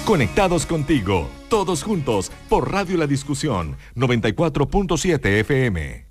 Conectados contigo, todos juntos, por Radio La Discusión, 94.7 FM.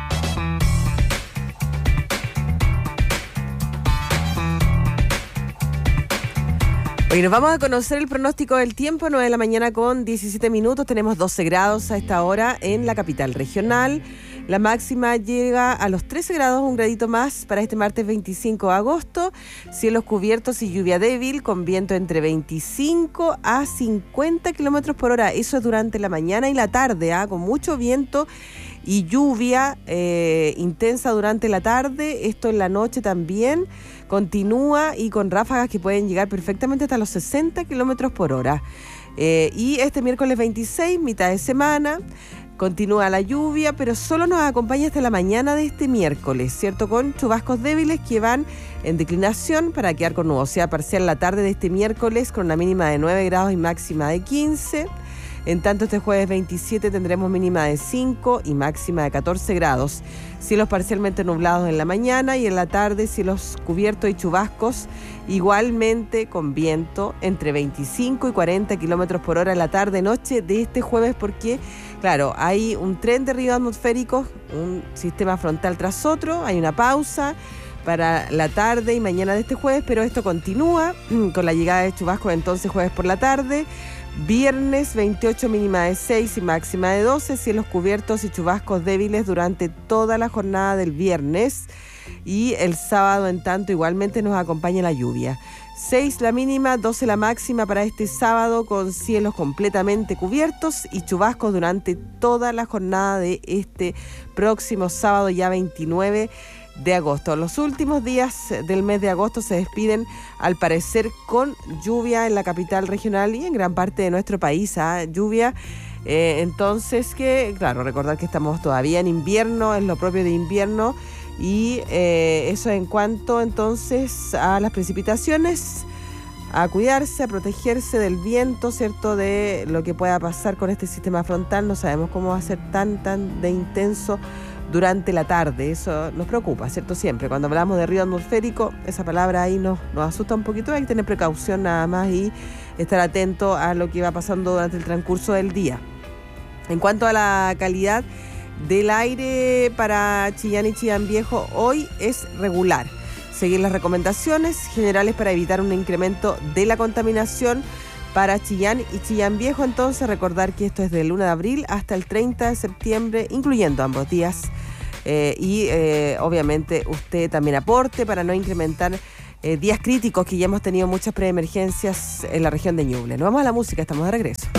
Hoy nos vamos a conocer el pronóstico del tiempo, 9 de la mañana con 17 minutos. Tenemos 12 grados a esta hora en la capital regional. La máxima llega a los 13 grados, un gradito más para este martes 25 de agosto. Cielos cubiertos y lluvia débil con viento entre 25 a 50 kilómetros por hora. Eso es durante la mañana y la tarde, con mucho viento y lluvia intensa durante la tarde. Esto en la noche también continúa y con ráfagas que pueden llegar perfectamente hasta los 60 kilómetros por hora. Y este miércoles 26, mitad de semana, continúa la lluvia, pero solo nos acompaña hasta la mañana de este miércoles, ¿cierto? Con chubascos débiles que van en declinación para quedar con nubosidad parcial la tarde de este miércoles, con una mínima de 9 grados y máxima de 15. En tanto, este jueves 27 tendremos mínima de 5 y máxima de 14 grados. Cielos parcialmente nublados en la mañana y en la tarde cielos cubiertos y chubascos, igualmente con viento entre 25 y 40 kilómetros por hora en la tarde-noche de este jueves, porque, claro, hay un tren de río atmosférico, un sistema frontal tras otro, hay una pausa para la tarde y mañana de este jueves, pero esto continúa con la llegada de chubascos entonces jueves por la tarde. Viernes 28, mínima de 6 y máxima de 12, cielos cubiertos y chubascos débiles durante toda la jornada del viernes, y el sábado en tanto igualmente nos acompaña la lluvia. 6 la mínima, 12 la máxima para este sábado, con cielos completamente cubiertos y chubascos durante toda la jornada de este próximo sábado, ya 29 de agosto. Los últimos días del mes de agosto se despiden, al parecer, con lluvia en la capital regional y en gran parte de nuestro país. Lluvia, entonces, que, claro, recordar que estamos todavía en invierno, es lo propio de invierno, y eso en cuanto entonces a las precipitaciones, a cuidarse, a protegerse del viento, ¿cierto?, de lo que pueda pasar con este sistema frontal. No sabemos cómo va a ser tan de intenso durante la tarde. Eso nos preocupa, ¿cierto? Siempre cuando hablamos de río atmosférico, esa palabra ahí nos asusta un poquito. Hay que tener precaución nada más y estar atento a lo que va pasando durante el transcurso del día. En cuanto a la calidad del aire para Chillán y Chillán Viejo, hoy es regular. Seguir las recomendaciones generales para evitar un incremento de la contaminación para Chillán y Chillán Viejo. Entonces, recordar que esto es del 1 de abril hasta el 30 de septiembre, incluyendo ambos días. Obviamente usted también aporte para no incrementar días críticos, que ya hemos tenido muchas preemergencias en la región de Ñuble. Nos vamos a la música, estamos de regreso.